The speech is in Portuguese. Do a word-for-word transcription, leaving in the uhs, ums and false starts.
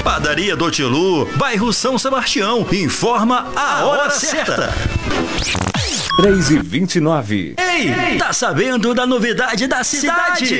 Padaria do Tilu, bairro São Sebastião. Informa a hora certa. três e vinte e nove. Ei, tá sabendo da novidade da cidade?